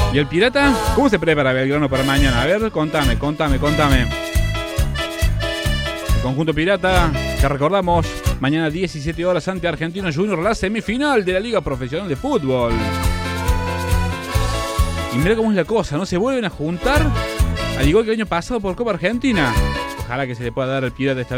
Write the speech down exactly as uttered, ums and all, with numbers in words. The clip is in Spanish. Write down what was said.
¿Y el Pirata? ¿Cómo se prepara Belgrano para mañana? A ver, contame, contame, contame. El conjunto Pirata, que recordamos, mañana diecisiete horas ante Argentinos Juniors, la semifinal de la Liga Profesional de Fútbol. Y mira cómo es la cosa, ¿no? Se vuelven a juntar, al igual que el año pasado por Copa Argentina. Ojalá que se le pueda dar al Pirata esta vez.